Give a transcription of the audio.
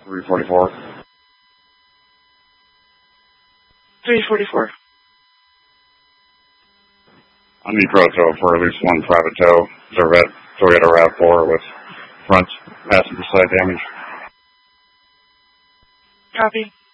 344. 344. I need proto for at least one private tow. Corvette Toyota RAV4 with front passenger side damage. Copy.